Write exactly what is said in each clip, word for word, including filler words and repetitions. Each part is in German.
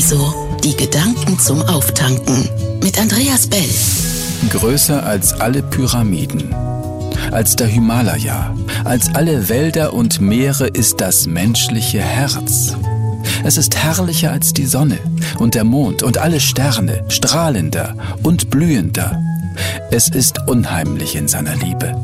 Paradiso. Die Gedanken zum Auftanken. Mit Andreas Bell. Größer als alle Pyramiden, als der Himalaya, als alle Wälder und Meere ist das menschliche Herz. Es ist herrlicher als die Sonne und der Mond und alle Sterne, strahlender und blühender. Es ist unheimlich in seiner Liebe.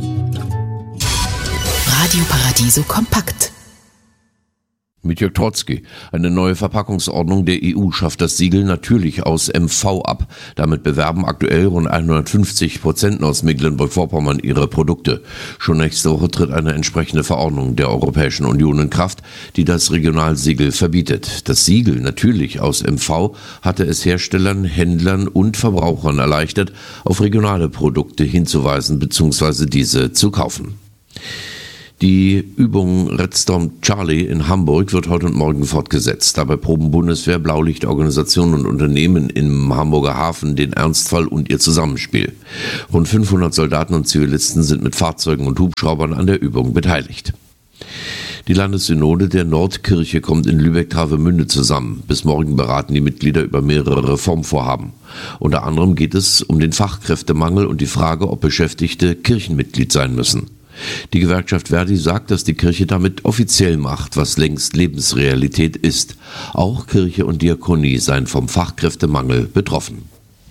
Radio Paradiso kompakt. Mit Jörg Trotzki. Eine neue Verpackungsordnung der E U schafft das Siegel natürlich aus M V ab. Damit bewerben aktuell rund hundertfünfzig Prozent aus Mecklenburg-Vorpommern ihre Produkte. Schon nächste Woche tritt eine entsprechende Verordnung der Europäischen Union in Kraft, die das Regionalsiegel verbietet. Das Siegel natürlich aus M V hatte es Herstellern, Händlern und Verbrauchern erleichtert, auf regionale Produkte hinzuweisen bzw. diese zu kaufen. Die Übung Red Storm Charlie in Hamburg wird heute und morgen fortgesetzt. Dabei proben Bundeswehr, Blaulichtorganisationen und Unternehmen im Hamburger Hafen den Ernstfall und ihr Zusammenspiel. Rund fünfhundert Soldaten und Zivilisten sind mit Fahrzeugen und Hubschraubern an der Übung beteiligt. Die Landessynode der Nordkirche kommt in Lübeck-Travemünde zusammen. Bis morgen beraten die Mitglieder über mehrere Reformvorhaben. Unter anderem geht es um den Fachkräftemangel und die Frage, ob Beschäftigte Kirchenmitglied sein müssen. Die Gewerkschaft Verdi sagt, dass die Kirche damit offiziell macht, was längst Lebensrealität ist. Auch Kirche und Diakonie seien vom Fachkräftemangel betroffen.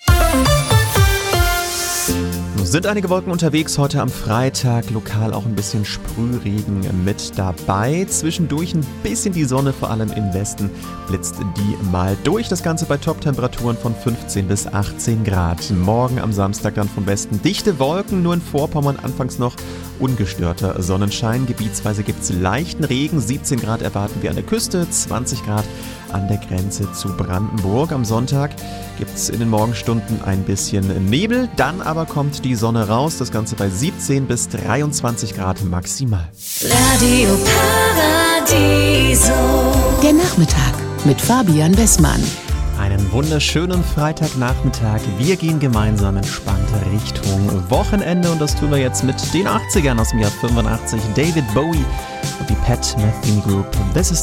Sind einige Wolken unterwegs heute am Freitag, lokal auch ein bisschen Sprühregen mit dabei. Zwischendurch ein bisschen die Sonne, vor allem im Westen blitzt die mal durch. Das Ganze bei Top-Temperaturen von fünfzehn bis achtzehn Grad. Morgen am Samstag dann vom Westen dichte Wolken, nur in Vorpommern anfangs noch ungestörter Sonnenschein. Gebietsweise gibt es leichten Regen, siebzehn Grad erwarten wir an der Küste, zwanzig Grad an der Grenze zu Brandenburg. Am Sonntag gibt es in den Morgenstunden ein bisschen Nebel, dann aber kommt die Sonne raus, das Ganze bei siebzehn bis dreiundzwanzig Grad maximal. Radio Paradiso. Der Nachmittag mit Fabian Wessmann. Einen wunderschönen Freitagnachmittag. Wir gehen gemeinsam entspannt Richtung Wochenende und das tun wir jetzt mit den achtzigern aus dem Jahr fünfundachtzig. David Bowie und die Pat Metheny Group. This is